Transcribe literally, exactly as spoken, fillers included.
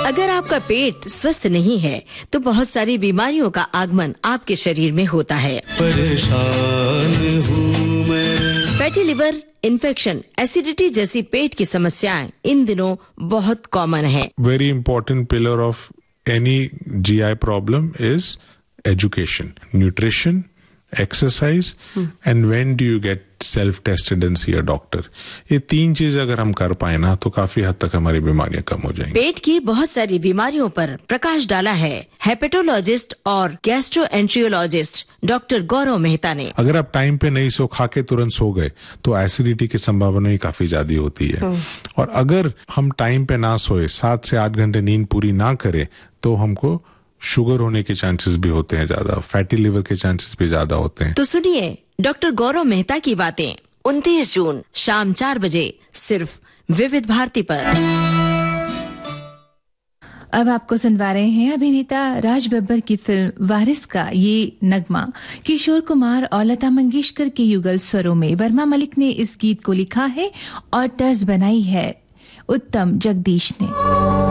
अगर आपका पेट स्वस्थ नहीं है तो बहुत सारी बीमारियों का आगमन आपके शरीर में होता है। परेशान हूँ मैं। फैटी लिवर, इन्फेक्शन, एसिडिटी जैसी पेट की समस्याएं इन दिनों बहुत कॉमन है। Very important pillar of any G I problem is education, nutrition, exercise, hmm. and when do you get self-tested and see a doctor. ये तीन चीज अगर हम कर पाए ना तो काफी हद तक हमारी बीमारियां कम हो जाएंगी। पेट की बहुत सारी बीमारियों पर प्रकाश डाला है हेपेटोलॉजिस्ट और गैस्ट्रोएंट्रियोलॉजिस्ट डॉक्टर गौरव मेहता ने। अगर आप टाइम पे नहीं सो, खा के तुरंत सो गए तो एसिडिटी की संभावना ही काफी ज्यादा होती है। और अगर हम टाइम पे ना सोए, सात से आठ घंटे नींद पूरी ना करें तो हमको शुगर होने के चांसेस भी होते हैं ज्यादा, फैटी लिवर के चांसेस भी ज्यादा होते हैं। तो सुनिए डॉक्टर गौरव मेहता की बातें उनतीस जून शाम चार बजे सिर्फ विविध भारती पर। अब आपको सुनवा रहे हैं अभिनेता राज बब्बर की फिल्म वारिस का ये नगमा। किशोर कुमार और लता मंगेशकर के युगल स्वरों में वर्मा मलिक ने इस गीत को लिखा है और तर्ज बनाई है उत्तम जगदीश ने।